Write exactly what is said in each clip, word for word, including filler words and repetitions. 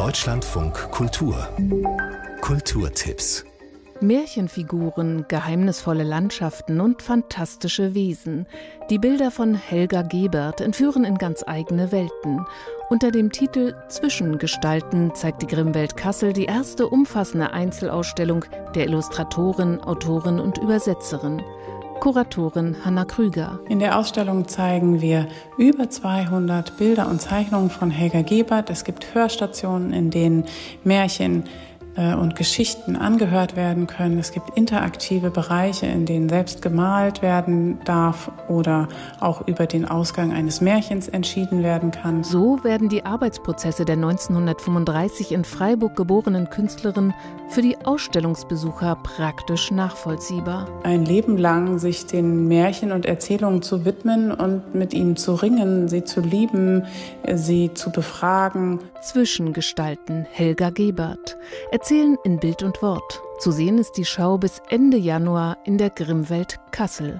Deutschlandfunk Kultur. Kulturtipps. Märchenfiguren, geheimnisvolle Landschaften und fantastische Wesen. Die Bilder von Helga Gebert entführen in ganz eigene Welten. Unter dem Titel Zwischengestalten zeigt die Grimmwelt Kassel die erste umfassende Einzelausstellung der Illustratorin, Autorin und Übersetzerin. Kuratorin Hanna Krüger. In der Ausstellung zeigen wir über zweihundert Bilder und Zeichnungen von Helga Gebert. Es gibt Hörstationen, in denen Märchen und Geschichten angehört werden können. Es gibt interaktive Bereiche, in denen selbst gemalt werden darf oder auch über den Ausgang eines Märchens entschieden werden kann. So werden die Arbeitsprozesse der neunzehnhundertfünfunddreißig in Freiburg geborenen Künstlerin für die Ausstellungsbesucher praktisch nachvollziehbar. Ein Leben lang sich den Märchen und Erzählungen zu widmen und mit ihnen zu ringen, sie zu lieben, sie zu befragen. Zwischengestalten Helga Gebert. Erzählen in Bild und Wort. Zu sehen ist die Schau bis Ende Januar in der Grimmwelt Kassel.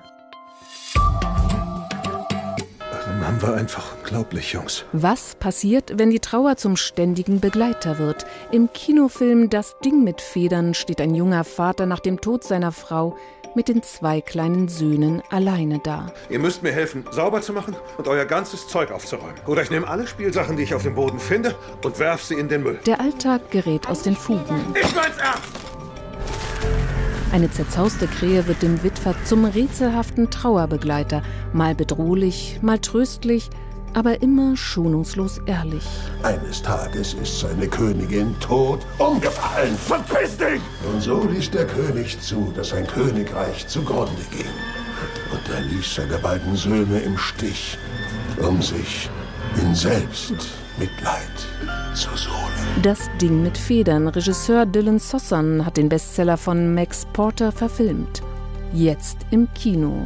Eure Mom war einfach unglaublich, Jungs. Was passiert, wenn die Trauer zum ständigen Begleiter wird? Im Kinofilm Das Ding mit Federn steht ein junger Vater nach dem Tod seiner Frau mit den zwei kleinen Söhnen alleine da. Ihr müsst mir helfen, sauber zu machen und euer ganzes Zeug aufzuräumen. Oder ich nehme alle Spielsachen, die ich auf dem Boden finde, und werf sie in den Müll. Der Alltag gerät aus den Fugen. Ich mein's ernst! Eine zerzauste Krähe wird dem Witwer zum rätselhaften Trauerbegleiter. Mal bedrohlich, mal tröstlich, aber immer schonungslos ehrlich. Eines Tages ist seine Königin tot umgefallen. Verpiss dich! Und so ließ der König zu, dass sein Königreich zugrunde ging. Und er ließ seine beiden Söhne im Stich, um sich in Selbstmitleid zu suhlen. Das Ding mit Federn. Regisseur Dylan Sossan hat den Bestseller von Max Porter verfilmt. Jetzt im Kino.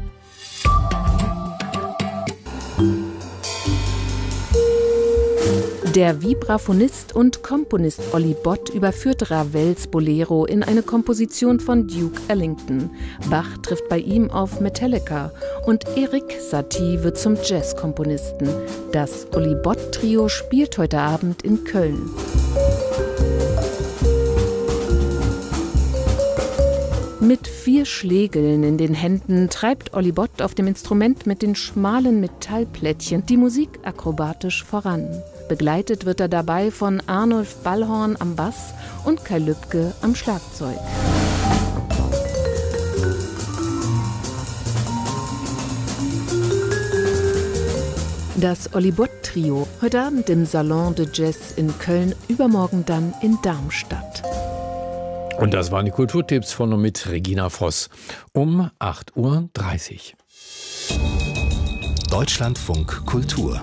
Der Vibraphonist und Komponist Olli Bott überführt Ravels Bolero in eine Komposition von Duke Ellington. Bach trifft bei ihm auf Metallica und Erik Satie wird zum Jazzkomponisten. Das Olli Bott-Trio spielt heute Abend in Köln. Mit vier Schlägeln in den Händen treibt Olli Bott auf dem Instrument mit den schmalen Metallplättchen die Musik akrobatisch voran. Begleitet wird er dabei von Arnulf Ballhorn am Bass und Kai Lübke am Schlagzeug. Das Olli Bott-Trio, heute Abend im Salon de Jazz in Köln, übermorgen dann in Darmstadt. Und das waren die Kulturtipps von und mit Regina Voss um acht Uhr dreißig. Deutschlandfunk Kultur.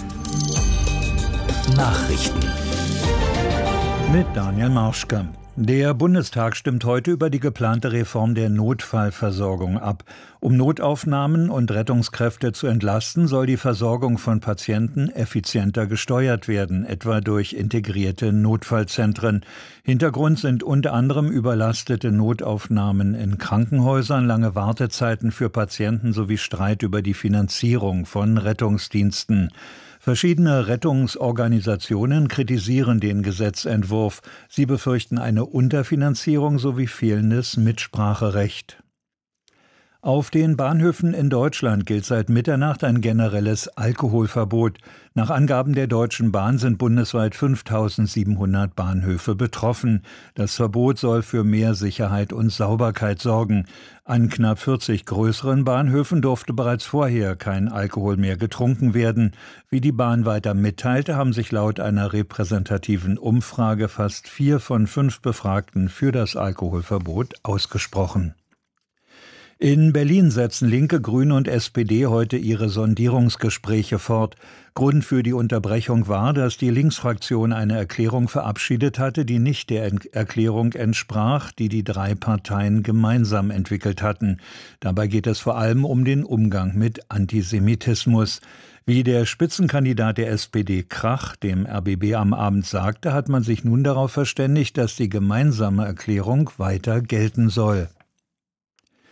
Nachrichten mit Daniel Marschke. Der Bundestag stimmt heute über die geplante Reform der Notfallversorgung ab. Um Notaufnahmen und Rettungskräfte zu entlasten, soll die Versorgung von Patienten effizienter gesteuert werden, etwa durch integrierte Notfallzentren. Hintergrund sind unter anderem überlastete Notaufnahmen in Krankenhäusern, lange Wartezeiten für Patienten sowie Streit über die Finanzierung von Rettungsdiensten. Verschiedene Rettungsorganisationen kritisieren den Gesetzentwurf. Sie befürchten eine Unterfinanzierung sowie fehlendes Mitspracherecht. Auf den Bahnhöfen in Deutschland gilt seit Mitternacht ein generelles Alkoholverbot. Nach Angaben der Deutschen Bahn sind bundesweit fünftausendsiebenhundert Bahnhöfe betroffen. Das Verbot soll für mehr Sicherheit und Sauberkeit sorgen. An knapp vierzig größeren Bahnhöfen durfte bereits vorher kein Alkohol mehr getrunken werden. Wie die Bahn weiter mitteilte, haben sich laut einer repräsentativen Umfrage fast vier von fünf Befragten für das Alkoholverbot ausgesprochen. In Berlin setzen Linke, Grüne und S P D heute ihre Sondierungsgespräche fort. Grund für die Unterbrechung war, dass die Linksfraktion eine Erklärung verabschiedet hatte, die nicht der Erklärung entsprach, die die drei Parteien gemeinsam entwickelt hatten. Dabei geht es vor allem um den Umgang mit Antisemitismus. Wie der Spitzenkandidat der S P D Krach dem R B B am Abend sagte, hat man sich nun darauf verständigt, dass die gemeinsame Erklärung weiter gelten soll.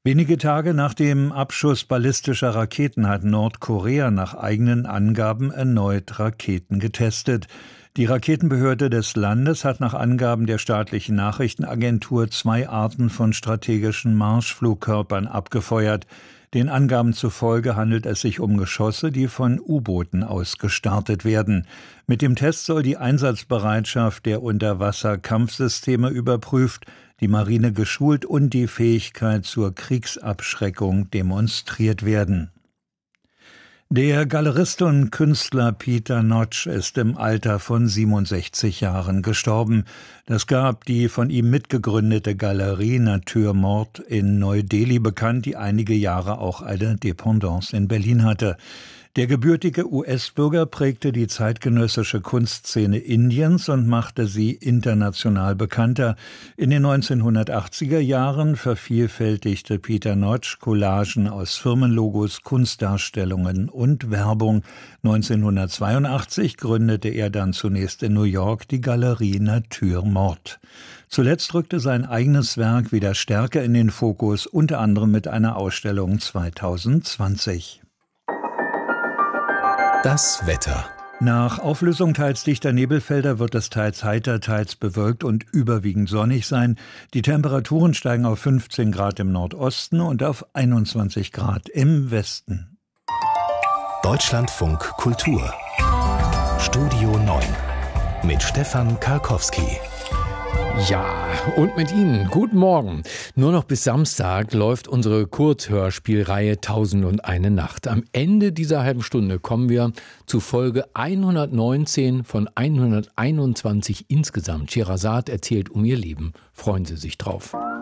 Wenige Tage nach dem Abschuss ballistischer Raketen hat Nordkorea nach eigenen Angaben erneut Raketen getestet. Die Raketenbehörde des Landes hat nach Angaben der staatlichen Nachrichtenagentur zwei Arten von strategischen Marschflugkörpern abgefeuert. Den Angaben zufolge handelt es sich um Geschosse, die von U-Booten aus gestartet werden. Mit dem Test soll die Einsatzbereitschaft der Unterwasserkampfsysteme überprüft, die Marine geschult und die Fähigkeit zur Kriegsabschreckung demonstriert werden. Der Galerist und Künstler Peter Notch ist im Alter von siebenundsechzig Jahren gestorben. Das gab die von ihm mitgegründete Galerie Nature Morte in Neu-Delhi bekannt, die einige Jahre auch eine Dependance in Berlin hatte. Der gebürtige U S-Bürger prägte die zeitgenössische Kunstszene Indiens und machte sie international bekannter. In den neunzehnhundertachtziger Jahren vervielfältigte Peter Notch Collagen aus Firmenlogos, Kunstdarstellungen und Werbung. neunzehnhundertzweiundachtzig gründete er dann zunächst in New York die Galerie Nature Morte. Zuletzt rückte sein eigenes Werk wieder stärker in den Fokus, unter anderem mit einer Ausstellung zweitausendzwanzig. Das Wetter. Nach Auflösung teils dichter Nebelfelder wird es teils heiter, teils bewölkt und überwiegend sonnig sein. Die Temperaturen steigen auf fünfzehn Grad im Nordosten und auf einundzwanzig Grad im Westen. Deutschlandfunk Kultur. Studio neun mit Stefan Karkowski. Ja, und mit Ihnen, guten Morgen. Nur noch bis Samstag läuft unsere Kurzhörspielreihe Tausend und eine Nacht. Am Ende dieser halben Stunde kommen wir zu Folge hundertneunzehn von hunderteinundzwanzig insgesamt. Scheherazade erzählt um ihr Leben. Freuen Sie sich drauf.